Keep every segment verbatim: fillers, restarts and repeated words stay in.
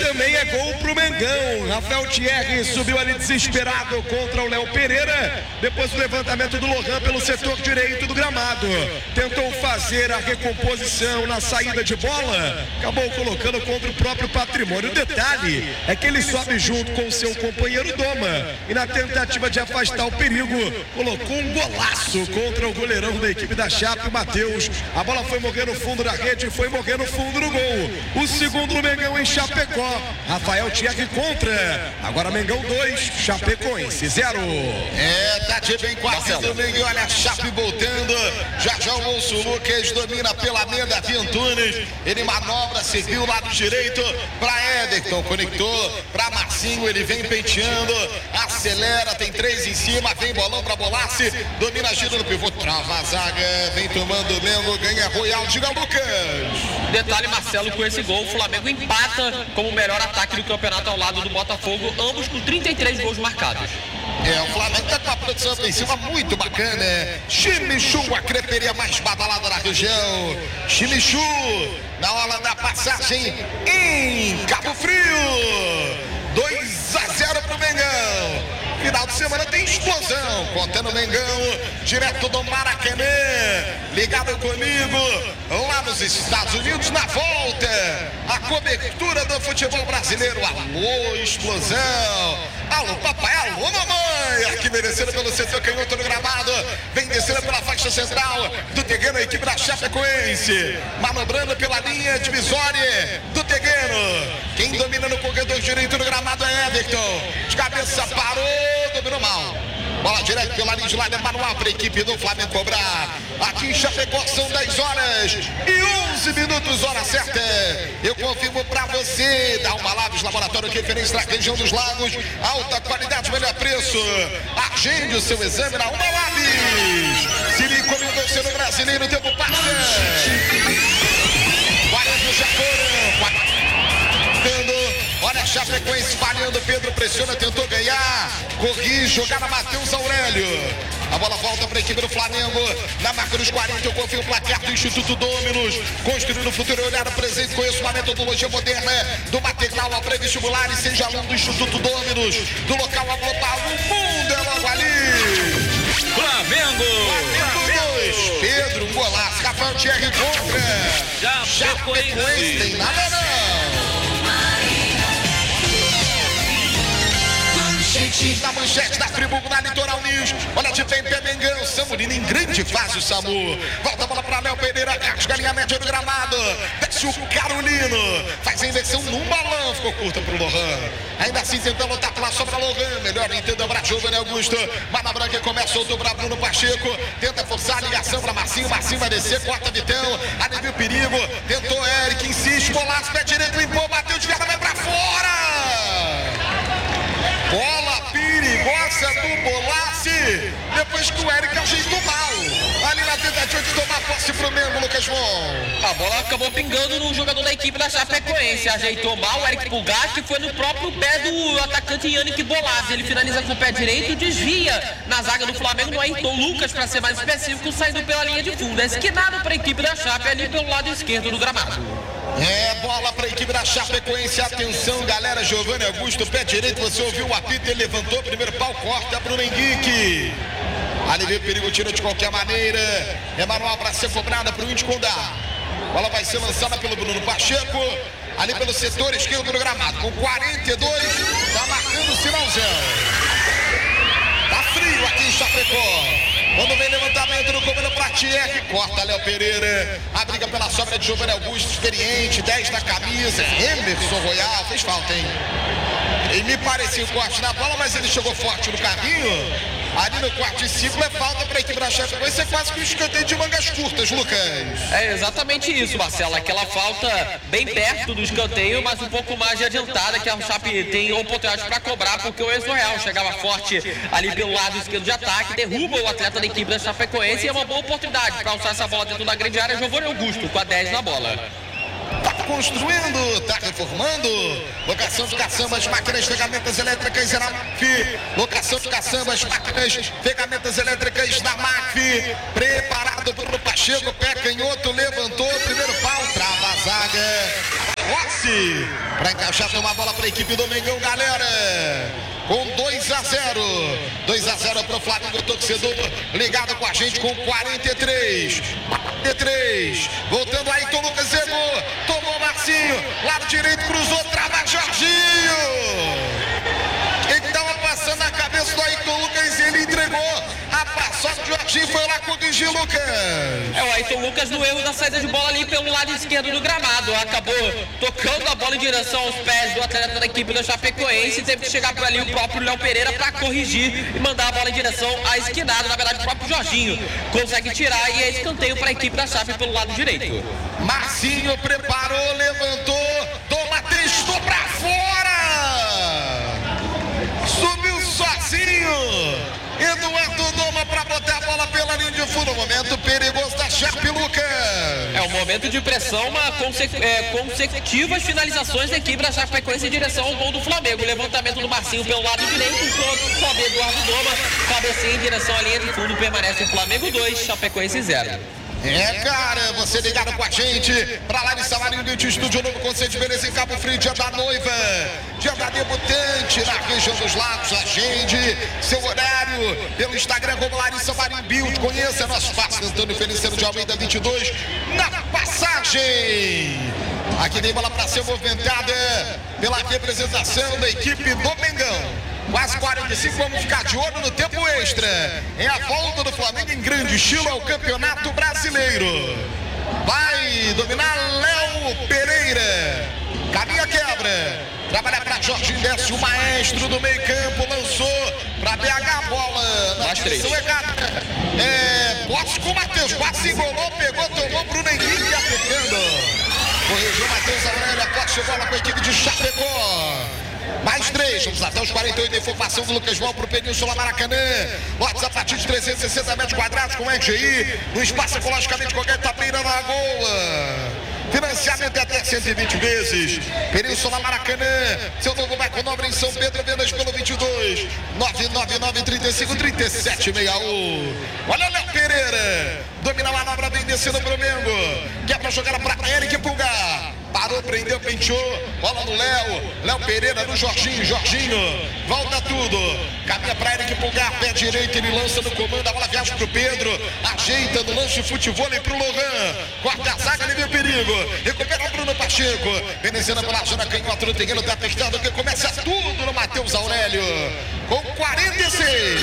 também é gol pro Mengão. Rafael Thierry subiu ali desesperado contra o Léo Pereira. Depois do levantamento do Lohan pelo setor direito do gramado. Tentou fazer a recomposição na saída de bola. Acabou colocando contra o próprio Patrimônio. O detalhe é que ele sobe junto com o seu companheiro Doma. E na tentativa de afastar o perigo, colocou um golaço contra o goleirão da equipe da Chape, o Matheus. A bola foi morrer no fundo da rede e foi morrer no fundo do gol. O segundo do Mengão em Chapecó. Rafael Thierry contra. Agora Mengão dois, Chapecoense zero. É, tá de bem quase do Mengão. Olha a Chape voltando. Já já o Moço Lucas domina pela meia da Antunes. Ele manobra, serviu o lado direito para Ederton. Conectou para Marcinho. Ele vem penteando. Acelera, tem três em cima. Vem bolão para Bolassi. Domina, gira no pivô. Trava a zaga. Vem tomando o Mengo. Ganha Royal. Diga, Lucas. Detalhe, Marcelo, com esse gol, o Flamengo empata como o melhor ataque do campeonato ao lado do Botafogo, ambos com trinta e três gols marcados. É, o Flamengo tá com uma produção ofensiva muito bacana. Chimichu, a creperia mais badalada da região. Chimichu, na hora da passagem em Cabo Frio. dois a zero pro Mengão. Final de semana tem explosão, contando o Mengão, direto do Maracanã, ligado comigo, lá nos Estados Unidos, na volta, a cobertura do futebol brasileiro. Alô, explosão, alô papai, alô mamãe, aqui merecendo pelo setor canhoto no gramado, vem descendo pela faixa central, do Tegueno, a equipe da Chapecoense, manobrando pela linha divisória do Tegueno, quem domina no corredor direito do gramado é Everton, de cabeça parou, dominou mal. Bola direto pela linha de lado, é manual para a equipe do Flamengo cobrar. Aqui em Chapecó são dez horas e onze minutos, hora certa. Eu confirmo para você. Dá uma Laves, laboratório de referência na região dos lagos. Alta qualidade, melhor preço. Agende o seu exame na Uma Laves. Se lhe encomendou ser no brasileiro, o tempo passa. quarenta já foram. Olha a Chapecoense falhando, Pedro pressiona, tentou ganhar, corrige, jogada Matheus Aurélio. A bola volta para a equipe do Flamengo, na marca dos quarenta, eu confio o placar do Instituto Dominus, construindo o futuro e olhar o presente, conheço uma metodologia moderna, do maternal ao pré-vestibular e seja aluno do Instituto Dominus, do local ao global, o mundo é logo ali. Flamengo! Flamengo dois, Pedro, um golaço, Rafael Thierry contra. Chapecoense, tem nada não. Na manchete da Friburgo, na Litoral News. Olha de bem, pé Mengão, Samurino em grande fase o Samu. Volta a bola para Léo Pereira, casca a linha média do gramado. Desce o Carolino, faz a inversão num balão, ficou curta pro Lohan. Ainda assim tentando lutar pela sobra Lohan. Melhor entenda para Giovanni Augusto. Mana Branca começa, soltou para Bruno Pacheco. Tenta forçar a ligação para Marcinho. Marcinho vai descer, corta Vitão. Alivia o perigo. Tentou Eric, insiste. Golaço, pé direito, limpou, bateu de cara, vai para fora. Bola perigosa do Bolassi, depois que o Eric ajeitou mal, ali na tentativa de tomar posse pro mesmo, Lucas Von. A bola acabou pingando no jogador da equipe da Chapecoense, ajeitou mal o Eric Pulgar, que foi no próprio pé do atacante Yannick Bolassi. Ele finaliza com o pé direito, desvia na zaga do Flamengo, no Ayrton Lucas, para ser mais específico, saindo pela linha de fundo. É esquinado para a equipe da Chape ali pelo lado esquerdo do gramado. É, bola para a equipe da Chapecoense, atenção galera, Giovanni Augusto, pé direito, você ouviu o apito, ele levantou, primeiro pau, corta, Bruno Henrique. Ali veio o perigo, tira de qualquer maneira, é manual para ser cobrada para o Índio Condá. Bola vai ser lançada pelo Bruno Pacheco, ali pelo setor esquerdo do gramado, com quarenta e dois, tá marcando o sinalzão. Tá frio aqui em Chapecó. Quando vem levantamento no comando para Thierry, corta Léo Pereira, a briga pela sobra de Giovanni Augusto, experiente, dez na camisa, Emerson Royal, fez falta, hein? E me parecia o corte na bola, mas ele chegou forte no carrinho. Ali no quarto e ciclo é falta para a equipe da Chapecoense, é quase que um escanteio de mangas curtas, Lucas. É exatamente isso, Marcelo, aquela falta bem perto do escanteio, mas um pouco mais adiantada, que a Chape tem oportunidade para cobrar, porque o Emerson Royal chegava forte ali pelo lado esquerdo de ataque, derruba o atleta da equipe da Chapecoense e é uma boa oportunidade para alçar essa bola dentro da grande área. Giovanni Augusto com a dez na bola. Tá construindo, tá reformando. Locação de caçambas, máquinas, ferramentas elétricas na M A F. Locação de caçambas, máquinas, ferramentas elétricas na M A F. Preparado pro Pacheco, pé canhoto, levantou, primeiro pau, trava a zaga. Rossi, para encaixar uma bola para a equipe do Mengão, galera. Com dois a zero. dois a zero para o Flamengo, torcedor ligado com a gente com quarenta e três. quarenta e três. Voltando aí, Tom Lucas errou. Tomou Marcinho. Lado direito, cruzou, trava Jorginho. Ele estava passando na cabeça do Ayrton Lucas e ele entregou. A passada do Jorginho foi lá corrigir o Lucas. É, o Ayrton Lucas no erro da saída de bola ali pelo lado esquerdo do gramado. Acabou tocando a bola em direção aos pés do atleta da equipe da Chapecoense. Teve que chegar por ali o próprio Léo Pereira para corrigir e mandar a bola em direção à esquinada. Na verdade, o próprio Jorginho consegue tirar e é escanteio para a equipe da Chape pelo lado direito. Marcinho preparou, levantou, toma, testou para fora. Subiu sozinho. Eduardo Doma para botar a bola pela linha de fundo. Momento perigoso da Chape, Lucas. É um momento de pressão, uma conse é, consecutivas finalizações da equipe da Chapecoense em direção ao gol do Flamengo. Levantamento do Marcinho pelo lado direito, sobe Eduardo Doma, cabeceia em direção à linha de fundo, permanece o Flamengo dois, Chapecoense zero. É, cara, você ligado com a gente pra lá de Samarinho de Estúdio Novo Conceito de Beleza em Cabo Frio, dia da noiva, dia da debutante na região dos Lagos. Agende seu horário pelo Instagram como Larissa Marinho Build. Conheça nosso espaço Antônio Feliciano de Almeida vinte e dois na passagem. Aqui tem bola pra ser movimentada pela representação da equipe do Mengão. Quase quarenta e cinco, vamos ficar de olho no tempo extra. É a volta do Flamengo em grande estilo ao Campeonato Brasileiro. Vai dominar Léo Pereira. Caminha quebra. Trabalha para Jorginho, desce o maestro do meio campo. Lançou para B H a bola. Na direção errada. É, posse com o Matheus. Quase engolou, pegou, tomou Bruno Henrique aplicando. Corrigiu o Matheus Aurélio. A posse de bola com a equipe de Chapecó. Mais três, vamos até os quarenta e oito, informação do Lucas Val para o Península Maracanã. Lotes a partir de trezentos e sessenta metros quadrados com R G I, no espaço ecologicamente correto, Tapeira na Lagoa. Financiamento é até cento e vinte vezes. Península Maracanã, seu novo bairro nobre em São Pedro, vendas pelo vinte e dois, nove nove nove, trinta e cinco, trinta e sete, sessenta e um. Olha o Léo Pereira, domina a manobra, vem descendo para o Mengo. Quebra a jogada para Eric Pulgar. Parou, prendeu, penteou. Bola no Léo. Léo Pereira no Jorginho. Jorginho. Volta tudo. Caminha para Eric Pulgar. Pé direito. Ele lança no comando. A bola viaja pro Pedro. Ajeita no lance de futebol e pro Lohan. Corta a zaga. Ele viu perigo. Recupera o Bruno Pacheco. Veneziana pela zona canhota no terreno. Tá testando que começa tudo no Matheus Aurélio. Com quarenta e seis.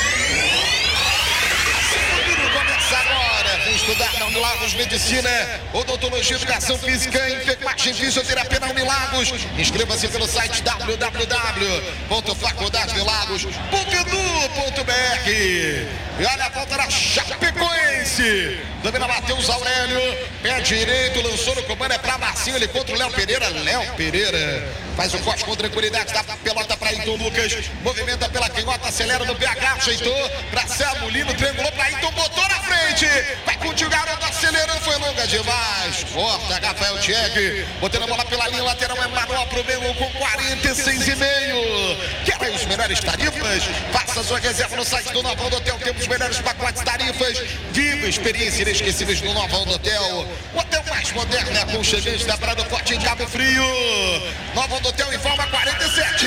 Começa agora, vem estudar na Unilagos Medicina, Odontologia, Educação Física, Enfermagem, Fisioterapia na Unilagos. Inscreva-se pelo site w w w ponto faculdade de lagos ponto edu ponto b r. E olha a volta da Chapecoense. Domina Matheus Aurélio, pé direito, lançou no comando, é pra Marcinho, ele contra o Léo Pereira. Léo Pereira faz o corte com tranquilidade, dá pelota pra Ayrton Lucas, movimenta pela canhota, acelera no B H, ajeitou pra Samulino, triangulou pra Ayrton, botou na frente, vai contigo, garoto, acelerando, foi longa demais, corta Rafael Tchek, botando a bola pela linha lateral, é Manuel pro meio com quarenta e seis e meio. Quer os melhores tarifas? Faça sua reserva no site do Novão do Hotel, temos os melhores pacotes tarifas, viva experiência inesquecíveis no Novão do Hotel, o hotel mais moderno e aconchegante da Praia do Forte em Cabo Frio. Novão do Hotel informa quarenta e sete.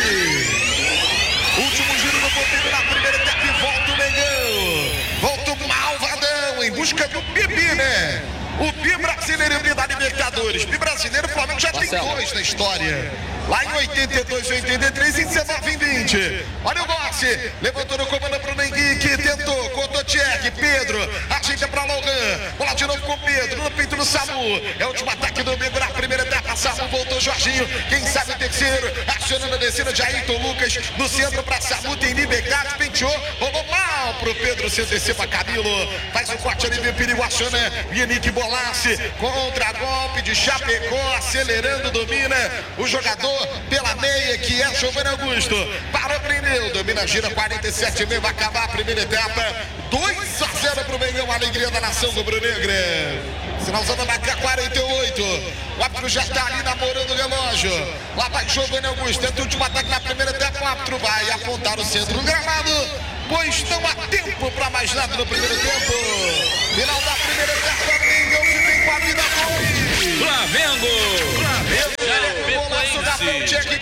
Último giro no ponteiro na primeira etapa e volta o Mengão. Volta o Malvadão em busca do Bibi, né? O Bi brasileiro e da Libertadores. Bi brasileiro, o Flamengo já tem dois na história. Lá em oitenta e dois, oitenta e três e dezenove e vinte. Olha o Bossi, levantou no comando Bruno Henrique, tentou, cortou Tchek, Pedro, ajeita pra Lohan, bola de novo com Pedro, no peito do Samu. É o último ataque do Mengo na primeira etapa, Samu voltou Jorginho, quem sabe o terceiro, acionando a descida de Ayrton Lucas, no centro pra Samu, tem liberdade, penteou, rolou mal pro Pedro, se antecipa Camilo, faz o corte ali, vem perigo, aciona Yannick Bolassi, contra golpe de Chapecó, acelerando, domina o jogador pela meia, que é Giovanni Augusto. Parou, prendeu, domina, gira quarenta e sete e meio, vai acabar a primeira etapa. dois a zero pro Mengão, a alegria da nação rubro-negra. Sinalzão da marca quarenta e oito. O árbitro já está ali namorando o relógio. Lá vai Giovanni Augusto, tenta o último ataque na primeira etapa. O árbitro vai apontar o centro do gramado, pois não há tempo para mais nada no primeiro tempo. Final da primeira etapa, Mengão que vem com a vida boa. Flamengo! Flamengo! Golaço da Ponte aqui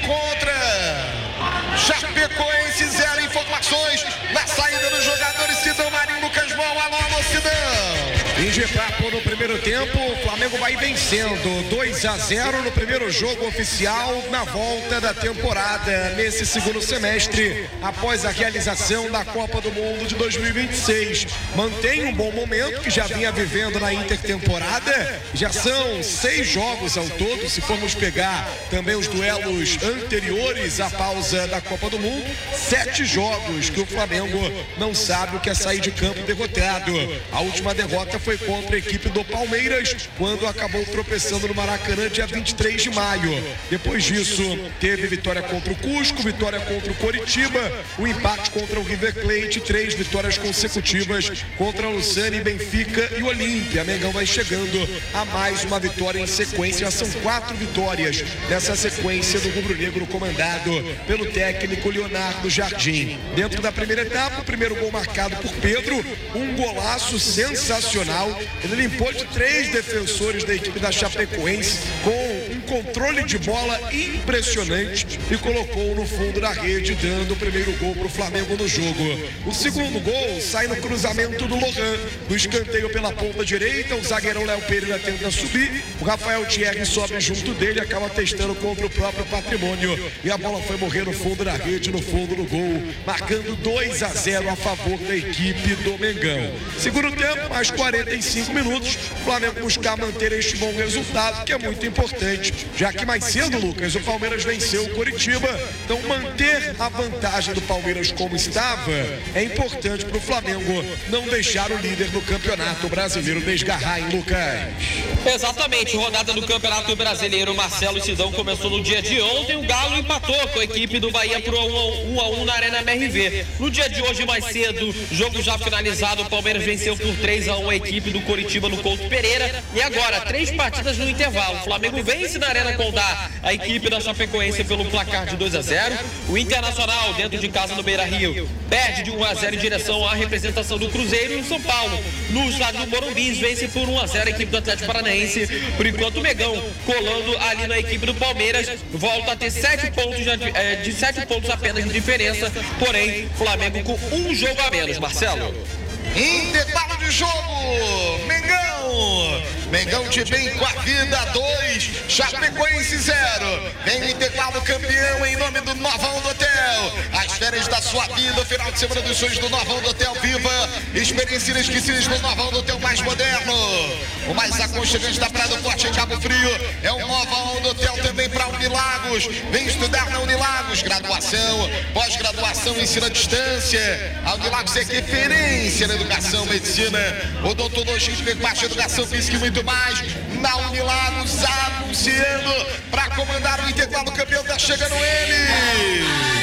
contra Chapecoense, zero informações na saída dos jogadores. Sidão Marinho, Lucas Bom, alô, alô, Sidão. Fim de papo no primeiro tempo, o Flamengo vai vencendo dois a zero no primeiro jogo oficial na volta da temporada nesse segundo semestre, após a realização da Copa do Mundo de dois mil e vinte e seis. Mantém um bom momento que já vinha vivendo na intertemporada, já são seis jogos ao todo, se formos pegar também os duelos anteriores à pausa da Copa do Mundo, sete jogos que o Flamengo não sabe o que é sair de campo derrotado. A última derrota foi contra a equipe do Palmeiras, quando acabou tropeçando no Maracanã dia vinte e três de maio. Depois disso, teve vitória contra o Cusco, vitória contra o Coritiba, o empate contra o River Plate, três vitórias consecutivas contra o Lausanne, Benfica e o Olímpia. Mengão vai chegando a mais uma vitória em sequência. Já são quatro vitórias nessa sequência do rubro-negro comandado pelo técnico Leonardo Jardim. Dentro da primeira etapa, o primeiro gol marcado por Pedro, um golaço sensacional. Ele limpou de três defensores da equipe da Chapecoense com um controle de bola impressionante e colocou no fundo da rede, dando o primeiro gol para o Flamengo no jogo. O segundo gol sai no cruzamento do Lohan, no escanteio pela ponta direita. O zagueirão Léo Pereira tenta subir, o Rafael Thierry sobe junto dele, acaba testando contra o próprio Patrimônio e a bola foi morrer no fundo da rede, no fundo do gol, marcando dois a zero a favor da equipe do Mengão. Segundo tempo, mais quarenta e cinco minutos, o Flamengo buscar manter este bom resultado, que é muito importante, já que mais cedo, Lucas, o Palmeiras venceu o Coritiba. Então manter a vantagem do Palmeiras como estava é importante para o Flamengo não deixar o líder do Campeonato Brasileiro desgarrar, hein, Lucas? Exatamente, rodada do Campeonato Brasileiro. Marcelo Sidão começou no dia de ontem, o Galo empatou com a equipe do Bahia por um a um na Arena M R V. No dia de hoje, mais cedo, jogo já finalizado, o Palmeiras venceu por três a um a equipe do Coritiba no Couto Pereira. E agora, três partidas no intervalo. O Flamengo vence na Arena Condá a equipe da Chapecoense pelo placar de dois a zero. O Internacional, dentro de casa no Beira-Rio, perde de um a zero em direção à representação do Cruzeiro. E o São Paulo, no estádio do Morumbi, vence por um a zero a equipe do Atlético Paranaense. Por enquanto, o Mengão, colando ali na equipe do Palmeiras, volta a ter sete pontos de, é, de sete pontos apenas de diferença. Porém, Flamengo com um jogo a menos, Marcelo. Intervalo de jogo, Mengão, Mengão de bem com a vida, dois, Chapecoense zero. Vem o intervalo, campeão em nome do Novão do Hotel. As férias da sua vida, o final de semana dos sonhos do Novão do Hotel. Viva experiências inesquecíveis no Novão do Hotel mais moderno, o mais aconchegante da Praia do Forte em Cabo Frio. É o Novão do Hotel também para Unilagos. Vem estudar na Unilagos, graduação, pós-graduação, ensino à distância. A Unilagos é referência na educação, medicina, odontologia, enfermagem, educação física e muito mais. Na Unilagos, anunciando para comandar o intervalo, campeão, tá chegando ele.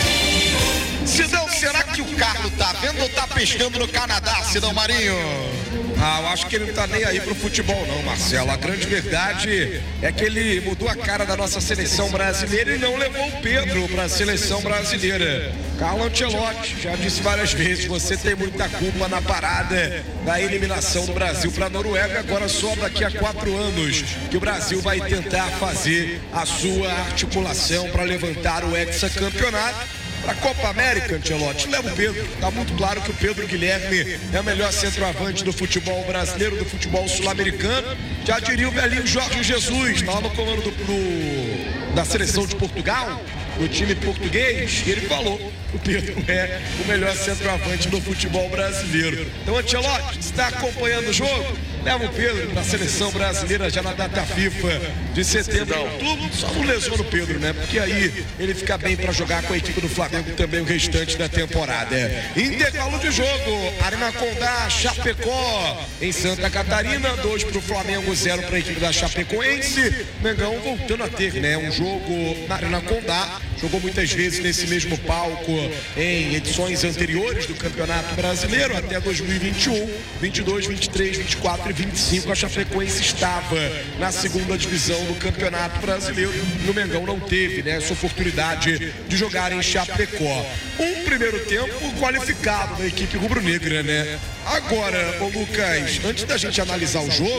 Sidão, será que o Carlos tá vendo ou tá pescando no Canadá, Sidão Marinho? Ah, eu acho que ele não tá nem aí pro futebol não, Marcelo. A grande verdade é que ele mudou a cara da nossa seleção brasileira e não levou o Pedro para a seleção brasileira. Carlo Ancelotti já disse várias vezes, você tem muita culpa na parada da eliminação do Brasil para a Noruega. Agora só daqui a quatro anos que o Brasil vai tentar fazer a sua articulação para levantar o hexacampeonato. Para a Copa América, Ancelotti, leva o Pedro. Está muito claro que o Pedro Guilherme é o melhor centroavante do futebol brasileiro, do futebol sul-americano. Já diria o velhinho Jorge Jesus, estava no comando do, do, da seleção de Portugal, do time português, e ele falou que o Pedro é o melhor centroavante do futebol brasileiro. Então, Ancelotti, está acompanhando o jogo? Leva o Pedro para a seleção brasileira já na data FIFA de setembro e outubro. Só não lesiona o Pedro, né? Porque aí ele fica bem para jogar com a equipe do Flamengo também o restante da temporada. Intervalo de jogo, Arena Condá, Chapecó, em Santa Catarina, dois para o Flamengo, zero para a equipe da Chapecoense. Mengão voltando a ter, né, um jogo na Arena Condá. Jogou muitas vezes nesse mesmo palco em edições anteriores do Campeonato Brasileiro, até dois mil e vinte e um, vinte e dois, vinte e três, vinte e quatro e vinte e cinco. A Chapecoense estava na segunda divisão do Campeonato Brasileiro. No Mengão não teve, né, essa oportunidade de jogar em Chapecó. Um primeiro tempo qualificado da equipe rubro-negra, né? Agora, ô Lucas, antes da gente analisar o jogo,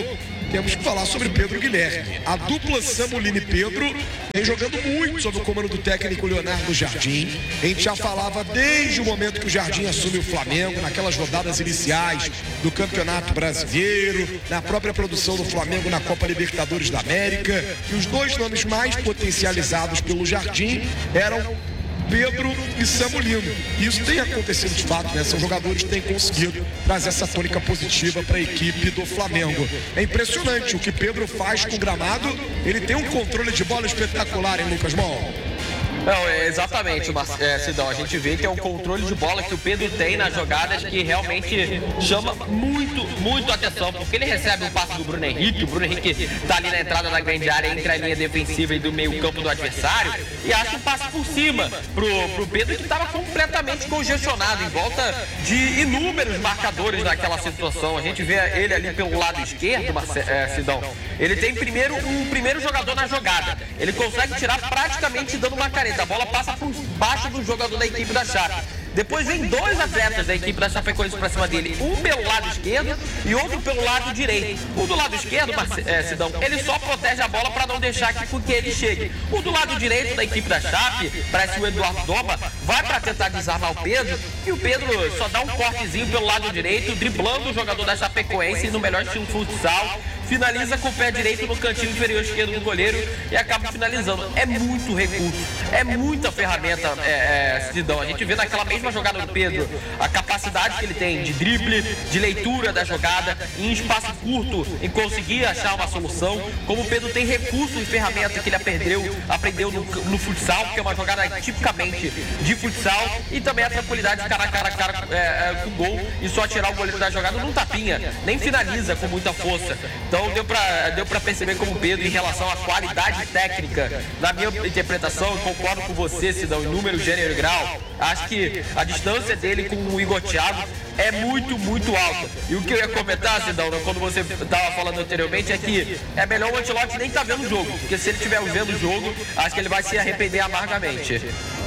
temos que falar sobre Pedro Guilherme. A dupla Samulino e Pedro vem jogando muito sob o comando do técnico Leonardo Jardim. A gente já falava desde o momento que o Jardim assume o Flamengo, naquelas rodadas iniciais do Campeonato Brasileiro, na própria produção do Flamengo na Copa Libertadores da América, e os dois nomes mais potencializados pelo Jardim eram Pedro e Samulino. Isso tem acontecido de fato, né? São jogadores que têm conseguido trazer essa tônica positiva para a equipe do Flamengo. É impressionante o que Pedro faz com o gramado. Ele tem um controle de bola espetacular, hein, Lucas Mol? Não, é exatamente, é, Sidão. A gente vê que é o controle de bola que o Pedro tem nas jogadas que realmente chama muito, muito atenção, porque ele recebe um passe do Bruno Henrique, o Bruno Henrique tá ali na entrada da grande área, entre a linha defensiva e do meio campo do adversário, e acha um passe por cima pro, pro Pedro, que estava completamente congestionado, em volta de inúmeros marcadores naquela situação. A gente vê ele ali pelo lado esquerdo, é, Sidão. Ele tem primeiro um primeiro jogador na jogada. Ele consegue tirar praticamente dando uma careta. A bola passa por baixo do jogador da equipe da Chape. Depois vem dois atletas da equipe da Chapecoense para cima dele, um pelo lado esquerdo e outro pelo lado direito. O do lado esquerdo, é, Sidão, ele só protege a bola para não deixar que, que ele chegue. O do lado direito da equipe da Chape, parece o Eduardo Doma, vai para tentar desarmar o Pedro, e o Pedro só dá um cortezinho pelo lado direito, driblando o jogador da Chapecoense no melhor estilo futsal, finaliza com o pé direito no cantinho inferior esquerdo do goleiro e acaba finalizando. É muito recurso, é muita ferramenta, é, é, Sidão. A gente vê naquela mesma jogada do Pedro a capacidade que ele tem de drible, de leitura da jogada, em espaço curto, em conseguir achar uma solução. Como o Pedro tem recurso e ferramenta que ele aprendeu, aprendeu no, no futsal, que é uma jogada tipicamente de futsal, e também a tranquilidade de cara a cara, cara é, é, com o gol e só tirar o goleiro da jogada num tapinha, nem finaliza com muita força. Então deu pra, deu pra perceber como o Pedro, em relação à qualidade técnica, na minha interpretação, eu concordo com você, Sidão, em número, gênero e grau. Acho que a distância dele com o Igor Thiago é muito, muito alta. E o que eu ia comentar, Sidão, quando você estava falando anteriormente, é que é melhor o Ancelotti nem estar tá vendo o jogo, porque se ele estiver vendo o jogo, acho que ele vai se arrepender amargamente.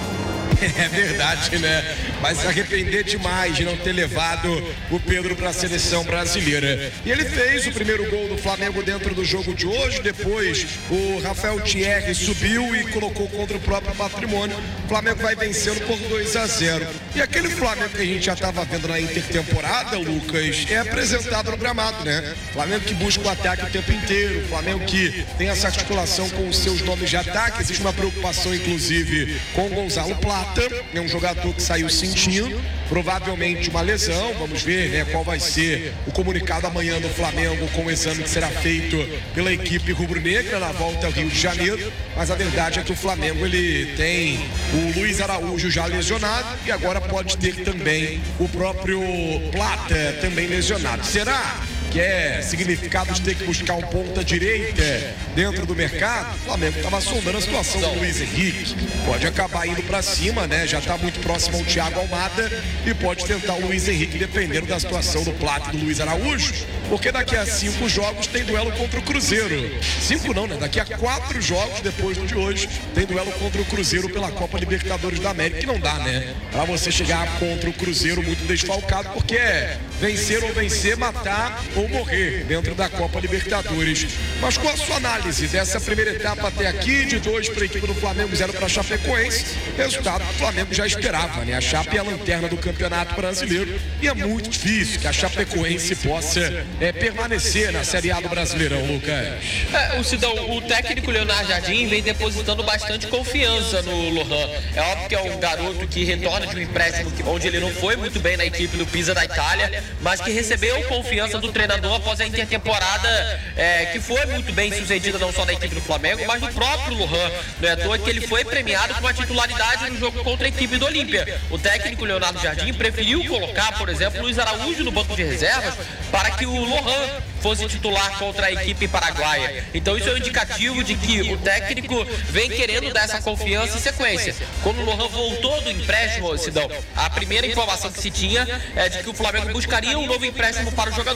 É verdade, né? Vai se arrepender demais de não ter levado o Pedro para a seleção brasileira. E ele fez o primeiro gol do Flamengo dentro do jogo de hoje. Depois o Rafael Thierry subiu e colocou contra o próprio Patrimônio. O Flamengo vai vencendo por dois a zero. E aquele Flamengo que a gente já estava vendo na intertemporada, Lucas, é apresentado no gramado, né? Flamengo que busca o ataque o tempo inteiro. Flamengo que tem essa articulação com os seus nomes de ataque. Existe uma preocupação, inclusive, com o Gonzalo Plata. É um jogador que saiu sentindo, provavelmente uma lesão. Vamos ver, né, qual vai ser o comunicado amanhã do Flamengo com o exame que será feito pela equipe rubro-negra na volta ao Rio de Janeiro. Mas a verdade é que o Flamengo ele tem o Luiz Araújo já lesionado e agora pode ter também o próprio Plata também lesionado. Será que é significado de ter que buscar um ponta direita dentro do mercado? O Flamengo estava sondando a situação do Luiz Henrique. Pode acabar indo para cima, né? Já está muito próximo ao Thiago Almada e pode tentar o Luiz Henrique, dependendo da situação do Plata e do Luiz Araújo, porque daqui a cinco jogos tem duelo contra o Cruzeiro. Cinco não, né? Daqui a quatro jogos depois do de hoje tem duelo contra o Cruzeiro pela Copa Libertadores da América, que não dá, né? Para você chegar contra o Cruzeiro muito desfalcado, porque é vencer ou vencer, matar ou morrer dentro da Copa Libertadores. Mas com a sua análise dessa primeira etapa até aqui, de dois para a equipe do Flamengo, zero para a Chapecoense, resultado que o Flamengo já esperava, né? A Chape é a lanterna do Campeonato Brasileiro e é muito difícil que a Chapecoense possa é, permanecer na Série A do Brasileirão, Lucas. É, o Sidão, o técnico Leonardo Jardim vem depositando bastante confiança no Lohan. É óbvio que é um garoto que retorna de um empréstimo onde ele não foi muito bem na equipe do Pisa da Itália, mas que recebeu confiança do treinador após a intertemporada, é, que foi muito bem sucedida não só na equipe do Flamengo, mas no próprio Lohan. Não é à toa que ele foi premiado com a titularidade no jogo contra a equipe do Olímpia. O técnico Leonardo Jardim preferiu colocar, por exemplo, Luiz Araújo no banco de reservas para que o Lohan fosse titular contra a equipe paraguaia. Então isso é um indicativo de que o técnico vem querendo dar essa confiança em sequência. Quando o Lohan voltou do empréstimo, Sidão, a primeira informação que se tinha é de que o Flamengo buscaria um novo empréstimo para o jogador.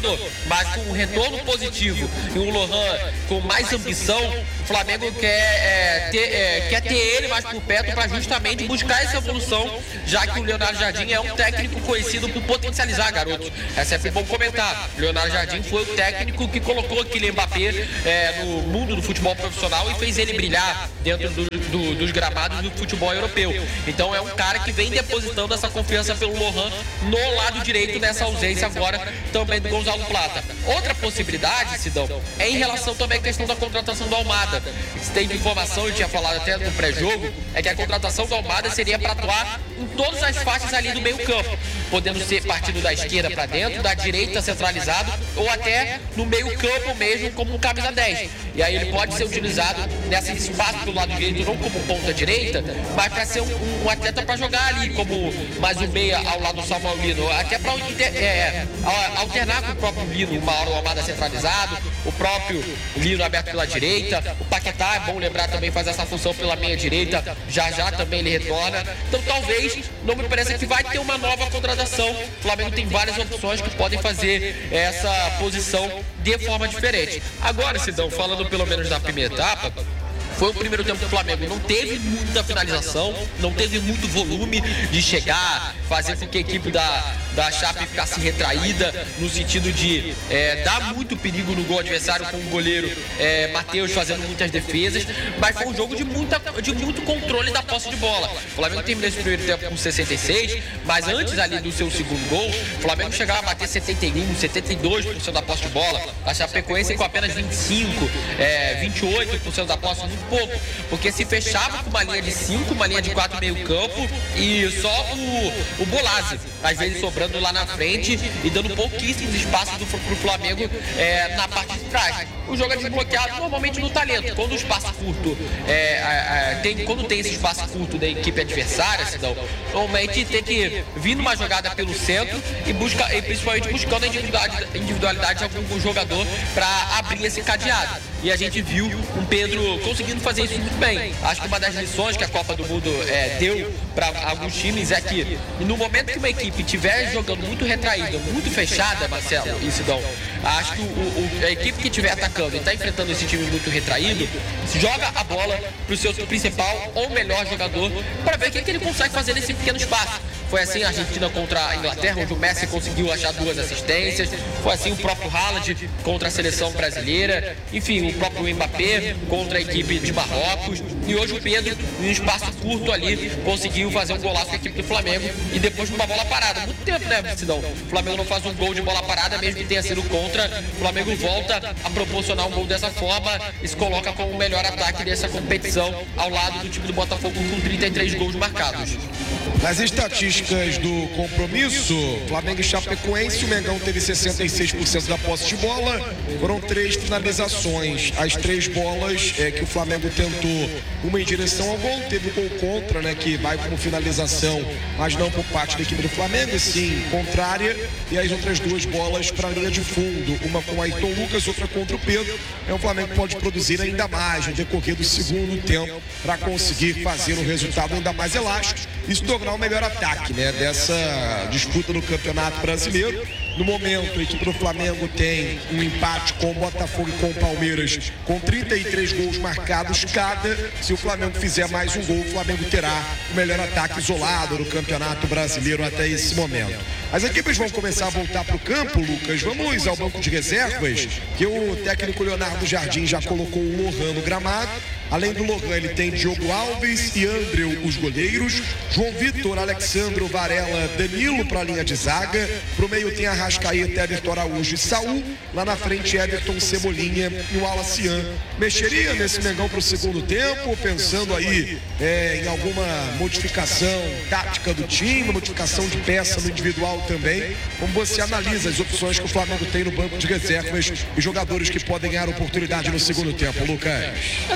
mas com um retorno positivo e um Lohan com mais ambição, o Flamengo quer, é, ter, é, quer ter ele mais por perto para justamente buscar essa evolução, já que o Leonardo Jardim é um técnico conhecido por potencializar garotos. É sempre bom comentar. O Leonardo Jardim foi o técnico que colocou aquele Mbappé é, no mundo do futebol profissional e fez ele brilhar dentro do, do, dos gramados do futebol europeu. Então é um cara que vem depositando essa confiança pelo Lohan no lado direito, nessa ausência agora também do Gonzalo Plata. Outra possibilidade, Sidão, é em relação também à questão da contratação do Almada. Se tem informação, eu tinha falado até no pré-jogo, é que a contratação do Almada seria para atuar em todas as faixas ali do meio campo, podendo ser partindo da esquerda para dentro, da direita centralizado ou até no meio campo mesmo como um camisa dez. E aí ele pode ser utilizado nesse espaço do lado direito, não como ponta direita, mas para ser um, um atleta para jogar ali, como mais um meia ao lado do Samuel Lino, até para é, alternar com o próprio Lino, uma hora o Almada centralizado, o próprio Lino aberto pela direita, o Paquetá, é bom lembrar, também faz essa função pela meia direita, já já também ele retorna. Então talvez, não me parece que vai ter uma nova contratação. O Flamengo tem várias opções que podem fazer essa posição de forma diferente. Agora, Sidão, falando pelo menos da primeira etapa, foi o primeiro tempo do Flamengo, não teve muita finalização, não teve muito volume de chegar, fazer com que a equipe da, da Chape ficasse retraída, no sentido de é, dar muito perigo no gol adversário, com o goleiro é, Matheus fazendo muitas defesas, mas foi um jogo de, muita, de muito controle da posse de bola. O Flamengo terminou esse primeiro tempo com sessenta e seis, mas antes ali do seu segundo gol, o Flamengo chegava a bater setenta e um, setenta e dois por cento da posse de bola, a Chapecoense com apenas vinte e cinco, é, vinte e oito por cento da posse, muito pouco, porque se fechava com uma linha de cinco, uma linha de quatro meio campo e só o, o Bolazzi, às vezes sobrando lá na frente e dando pouquíssimos espaços do, pro Flamengo é, na parte de trás. O jogo é desbloqueado normalmente no talento, quando o espaço curto é, é, tem, quando tem esse espaço curto da equipe adversária, Sidão, normalmente tem que vir numa jogada pelo centro e, busca, e principalmente buscando a individualidade, individualidade de algum jogador para abrir esse cadeado. E a gente viu um Pedro conseguindo fazer isso muito bem. Acho que uma das lições que a Copa do Mundo é, deu para alguns times é que no momento que uma equipe estiver jogando muito retraída, muito fechada, Marcelo e Sidão, acho que o, o, a equipe que estiver atacando e está enfrentando esse time muito retraído, joga a bola para o seu principal ou melhor jogador para ver o que, que ele consegue fazer nesse pequeno espaço. Foi assim a Argentina contra a Inglaterra, onde o Messi conseguiu achar duas assistências. Foi assim o próprio Haaland contra a seleção brasileira. Enfim, o próprio Mbappé contra a equipe de Marrocos. E hoje o Pedro, em um espaço curto ali, conseguiu fazer um golaço com a equipe do Flamengo. E depois de uma bola parada. Muito tempo, né, Sidão? O Flamengo não faz um gol de bola parada, mesmo que tenha sido contra. O Flamengo volta a proporcionar um gol dessa forma e se coloca como o melhor ataque dessa competição, ao lado do time do Botafogo, com trinta e três gols marcados. Nas estatísticas do compromisso, Flamengo e Chapecoense, o Mengão teve sessenta e seis por cento da posse de bola, foram três finalizações. As três bolas é, que o Flamengo tentou, uma em direção ao gol, teve o gol contra, né, que vai como finalização, mas não por parte da equipe do Flamengo, e sim contrária, e as outras duas bolas para a linha de fundo, uma com o Ayrton Lucas, outra contra o Pedro. É o Flamengo que pode produzir ainda mais no decorrer do segundo tempo para conseguir fazer um resultado ainda mais elástico e se tornar o melhor ataque, né, dessa disputa no Campeonato Brasileiro. No momento, a equipe do Flamengo tem um empate com o Botafogo e com o Palmeiras, com trinta e três gols marcados cada. Se o Flamengo fizer mais um gol, o Flamengo terá o melhor ataque isolado no Campeonato Brasileiro até esse momento. As equipes vão começar a voltar para o campo, Lucas. Vamos ao banco de reservas, que o técnico Leonardo Jardim já colocou o Lohan no gramado. Além do Lohan, ele tem Diogo Alves e Andreu, os goleiros. João Vitor, Alexandro, Varela, Danilo para a linha de zaga. Para o meio tem Arrascaeta, Everton Araújo e Saul. Lá na frente, Everton, Cebolinha e o Wallace. Mexeria nesse Mengão para o segundo tempo, pensando aí é, em alguma modificação tática do time, modificação de peça no individual também. Como você analisa as opções que o Flamengo tem no banco de reservas e jogadores que podem ganhar oportunidade no segundo tempo, Lucas? É, talvez olhando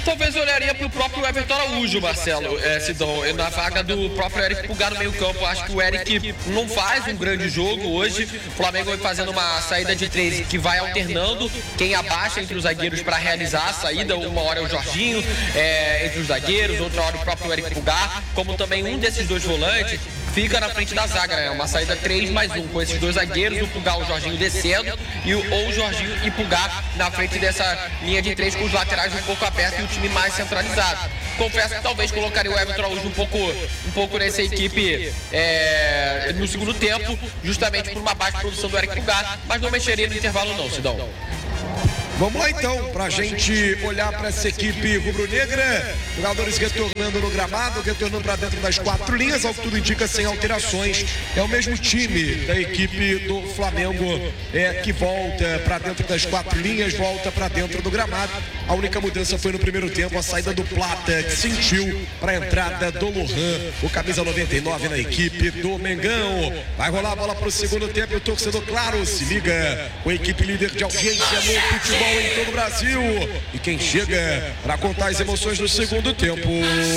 olharia pro próprio Everton Araújo, Marcelo, é, Sidão, na vaga do próprio Eric Pulgar no meio campo. Acho que o Eric não faz um grande jogo hoje. O Flamengo vai fazendo uma saída de três que vai alternando quem abaixa entre os zagueiros para realizar a saída. Uma hora é o Jorginho é, entre os zagueiros, outra hora o próprio Eric Pulgar, como também um desses dois volantes fica na frente da zaga, né? Uma saída três mais um, com esses dois zagueiros, o Pulgar, o Jorginho descendo, e o, ou o Jorginho e Pulgar na frente dessa linha de três, com os laterais um pouco abertos e o time mais centralizado. Confesso que talvez colocaria o Everton Araújo um pouco, um pouco nessa equipe é, no segundo tempo, justamente por uma baixa produção do Eric Pulgar, mas não mexeria no intervalo não, Sidão. Vamos lá então, pra gente olhar para essa equipe rubro-negra. Jogadores retornando no gramado, retornando para dentro das quatro linhas, ao que tudo indica, sem alterações. É o mesmo time da equipe do Flamengo é, que volta para dentro das quatro linhas, volta para dentro do gramado. A única mudança foi no primeiro tempo, a saída do Plata, que sentiu para a entrada do Lohan, o camisa noventa e nove na equipe do Mengão. Vai rolar a bola para o segundo tempo e o torcedor, claro, se liga com a equipe líder de audiência no futebol em todo o Brasil. E quem chega para contar as emoções do segundo tempo,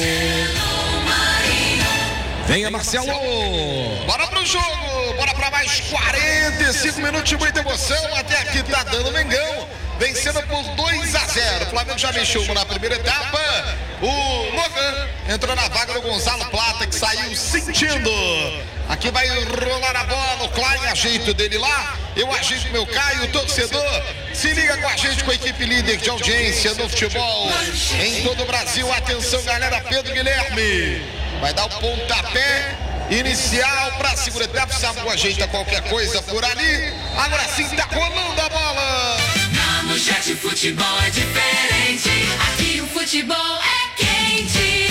venha, Marcelo. Bora pro jogo, bora para mais quarenta e cinco minutos de muita emoção. Até aqui tá dando Mengão, vencendo por dois a zero. O Flamengo já mexeu na primeira etapa. O Logan entrou na vaga do Gonzalo Plata, que saiu sentindo. Aqui vai rolar a bola, o Klein ajeita dele lá, eu ajeito meu Caio, o torcedor se liga com a gente, com a equipe líder de audiência no futebol em todo o Brasil. Atenção, galera, Pedro Guilherme vai dar o pontapé inicial para a segunda etapa. Sabe, ajeita qualquer coisa por ali. Agora sim tá rolando a bola. Na Manchete futebol é diferente, aqui o futebol é quente.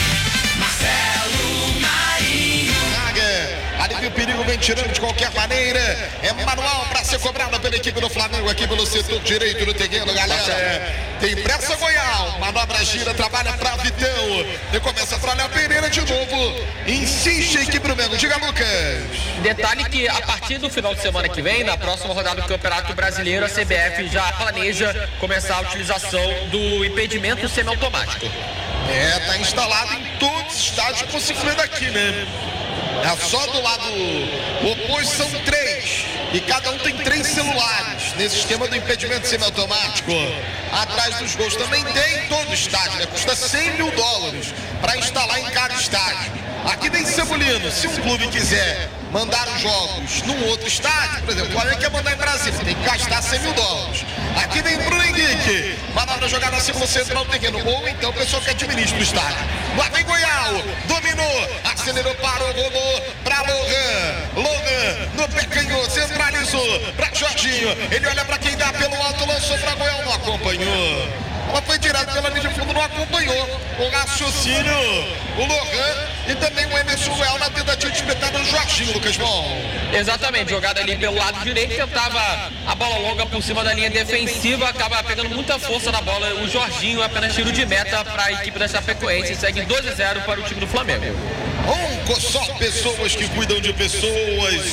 Marcelo Marinho. Alivia o perigo, vem tirando de qualquer maneira. É manual para ser cobrado pela equipe do Flamengo aqui pelo setor direito do terreno, galera. Tem pressa Goiás, manobra gira, trabalha para Vitão. E começa para Léo Pereira de novo. Insiste a equipe do Mengão. Diga, Lucas. Detalhe que a partir do final de semana que vem, na próxima rodada do Campeonato Brasileiro, a C B F já planeja começar a utilização do impedimento semiautomático. É, tá instalado em todos os estádios que você vê daqui, né? É só do lado oposto, são três. E cada um tem três celulares nesse esquema do impedimento semiautomático. Atrás dos gols também tem em todo o estádio, né? Custa cem mil dólares para instalar em cada estádio. Aqui tem Cebulino, se um clube quiser mandar os jogos num outro estádio, por exemplo, o Flamengo quer mandar em Brasília, tem que gastar cem mil dólares. Aqui vem Bruno Henrique, manobra jogada na círculo central do terreno, ou então o pessoal que administra o estádio. Lá vem Goiás, dominou, acelerou, parou, rolou pra Logan. Logan no pé canhoto, centralizou pra Jorginho. Ele olha pra quem dá pelo alto, lançou pra Goiás, não acompanhou. Ela foi tirada pela linha de fundo, não acompanhou o raciocínio, o Lohan e também o Emerson Well na tentativa de espetar no Jorginho, Lucas Bom. Exatamente, jogada ali pelo lado direito, tentava a bola longa por cima da linha defensiva, acaba pegando muita força na bola. O Jorginho apenas tiro de meta para a equipe da Chapecoense, segue dois a zero para o time do Flamengo. Oncosol, pessoas que cuidam de pessoas.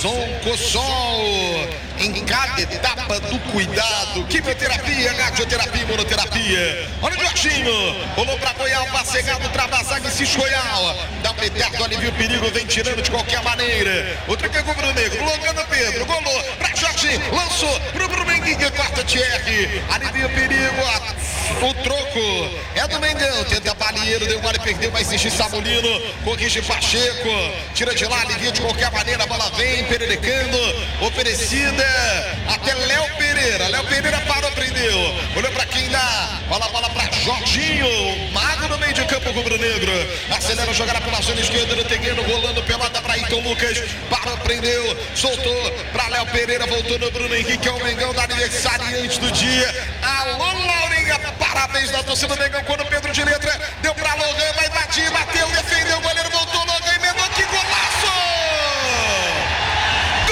Oncosol, em cada etapa do cuidado. Quimioterapia, radioterapia, imunoterapia. Olha o Jorginho, rolou pra Goiás, passegado, trava a zaga, insiste Goiás. Dá um petardo, alivia o perigo, vem tirando de qualquer maneira. Outra que é o Bruno Negro, longando Pedro, golou pra Jorginho, lançou pro Bruno Henrique, quarta Thierry, alivia o perigo. O troco é do Mengão, tenta Balieiro, deu mole, perdeu, mas insiste Samulino, corrige Pacheco, tira de lá, alivia de qualquer maneira, a bola vem, pererecando, oferecida até Léo Pereira, Léo Pereira parou, prendeu, olhou pra quem dá, bola, bola pra Jorginho, mago no meio de campo, rubro-negro, acelera a jogada pela zona esquerda do terreno, rolando pelota pra Ayrton Lucas, parou, prendeu, soltou pra Léo Pereira, voltou no Bruno Henrique, é o Mengão da aniversariante do dia. Alô, Laurinha, parabéns da torcida do Mengão, quando o Pedro de Letra deu pra Logan, vai bater, bateu, defendeu, o goleiro voltou.